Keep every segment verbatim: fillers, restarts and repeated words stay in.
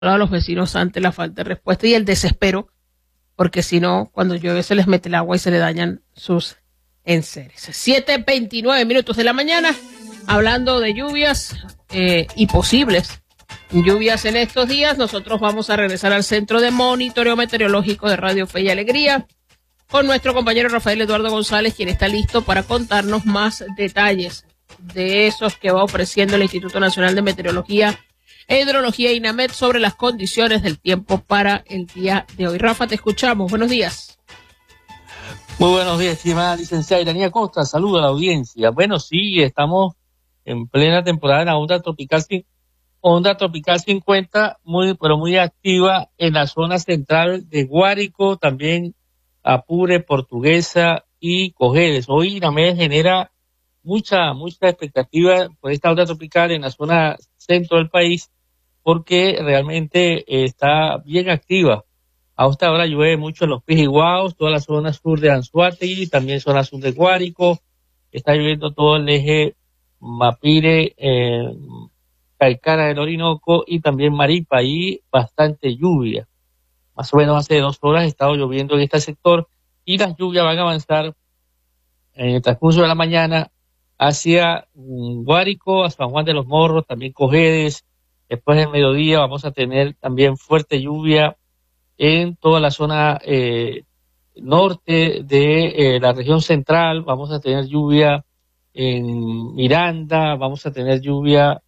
a los vecinos ante la falta de respuesta y el desespero, porque si no, cuando llueve se les mete el agua y se le dañan sus enseres. siete veintinueve minutos de la mañana, hablando de lluvias eh, y posibles lluvias en estos días. Nosotros vamos a regresar al Centro de Monitoreo Meteorológico de Radio Fe y Alegría con nuestro compañero Rafael Eduardo González, quien está listo para contarnos más detalles de esos que va ofreciendo el Instituto Nacional de Meteorología e Hidrología INAMED sobre las condiciones del tiempo para el día de hoy. Rafa, te escuchamos. Buenos días. Muy buenos días, estimada licenciada Iranía Costa. Saludo a la audiencia. Bueno, sí, estamos en plena temporada de la onda tropical, onda tropical cincuenta, muy, pero muy activa en la zona central de Guárico, también Apure, Portuguesa y Cojedes. Hoy INAMED genera mucha, mucha expectativa por esta onda tropical en la zona centro del país, porque realmente está bien activa. A esta hora llueve mucho en los Pijiguaos, toda la zona sur de Anzoátegui, también zona sur de Guárico. Está lloviendo todo el eje Mapire, eh, Caicara del Orinoco y también Maripa, y bastante lluvia. Más o menos hace dos horas ha estado lloviendo en este sector y las lluvias van a avanzar en el transcurso de la mañana hacia um, Guárico, a San Juan de los Morros, también Cojedes. Después del mediodía vamos a tener también fuerte lluvia en toda la zona eh, norte de eh, la región central. Vamos a tener lluvia en Miranda, vamos a tener lluvia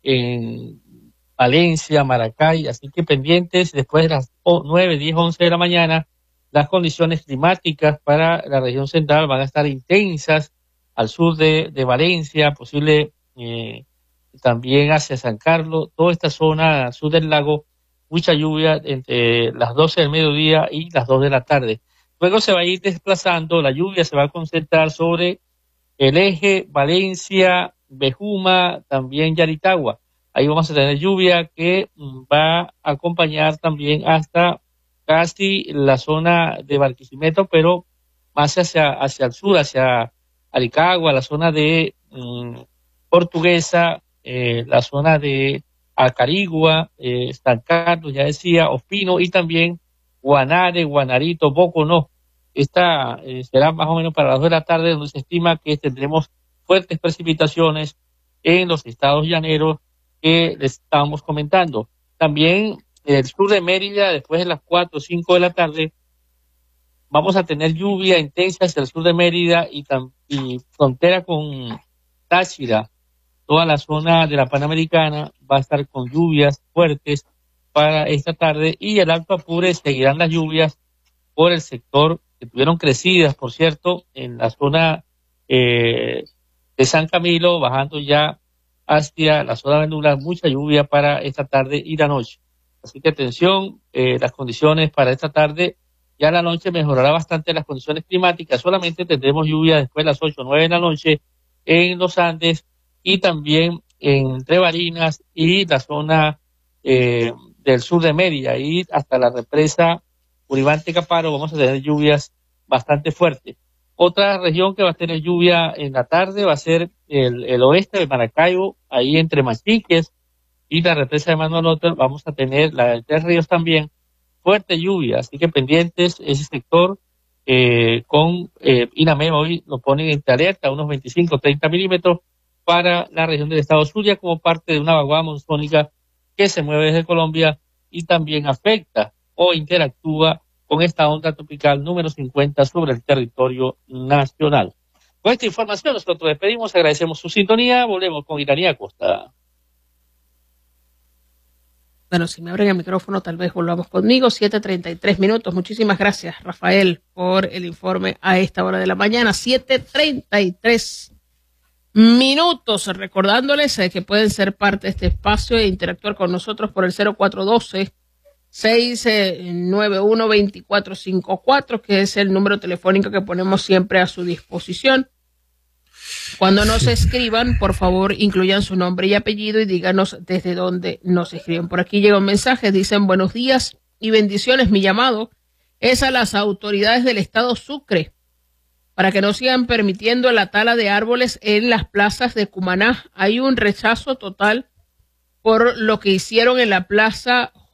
en Valencia, Maracay, así que pendientes. Después de las nueve, diez, once de la mañana, las condiciones climáticas para la región central van a estar intensas al sur de, de Valencia, posible eh, también hacia San Carlos, toda esta zona al sur del lago, mucha lluvia entre las doce del mediodía y las dos de la tarde. Luego se va a ir desplazando, la lluvia se va a concentrar sobre el eje Valencia, Bejuma, también Yaritagua. Ahí vamos a tener lluvia que va a acompañar también hasta casi la zona de Barquisimeto, pero más hacia, hacia el sur, hacia Alicagua, la zona de um, Portuguesa, eh, la zona de Acarigua, eh, San Carlos, ya decía, Ospino, y también Guanare, Guanarito, Boconó. Esta eh, será más o menos para las dos de la tarde, donde se estima que tendremos fuertes precipitaciones en los estados llaneros que les estábamos comentando. También en el sur de Mérida, después de las cuatro o cinco de la tarde, vamos a tener lluvia intensa hacia el sur de Mérida y, y frontera con Táchira. Toda la zona de la Panamericana va a estar con lluvias fuertes para esta tarde, y el Alto Apure seguirán las lluvias por el sector que tuvieron crecidas, por cierto, en la zona eh, de San Camilo, bajando ya hacia la zona de Nublar, mucha lluvia para esta tarde y la noche. Así que atención, eh, las condiciones para esta tarde. Ya la noche mejorará bastante las condiciones climáticas, solamente tendremos lluvia después de las ocho o nueve de la noche en los Andes y también entre Barinas y la zona eh, del sur de Mérida, y hasta la represa Uribante Caparo vamos a tener lluvias bastante fuertes. Otra región que va a tener lluvia en la tarde va a ser el, el oeste de Maracaibo, ahí entre Machiques y la represa de Manolote. Vamos a tener la de Tres Ríos también, fuerte lluvia, así que pendientes ese sector eh, con eh, INAMED hoy lo ponen en alerta, unos veinticinco, treinta milímetros para la región del estado Zulia, como parte de una vaguada monzónica que se mueve desde Colombia y también afecta o interactúa con esta onda tropical número cincuenta sobre el territorio nacional. Con esta información nosotros despedimos, agradecemos su sintonía, volvemos con Iranía Costa. Bueno, si me abren el micrófono, tal vez volvamos conmigo. siete treinta y tres minutos. Muchísimas gracias, Rafael, por el informe a esta hora de la mañana. siete treinta y tres minutos. Recordándoles eh, que pueden ser parte de este espacio e interactuar con nosotros por el cero cuatro uno dos, seis nueve uno, dos cuatro cinco cuatro, que es el número telefónico que ponemos siempre a su disposición. Cuando nos escriban, por favor, incluyan su nombre y apellido y díganos desde dónde nos escriben. Por aquí llega un mensaje, dicen buenos días y bendiciones. Mi llamado es a las autoridades del estado Sucre para que no sigan permitiendo la tala de árboles en las plazas de Cumaná. Hay un rechazo total por lo que hicieron en la plaza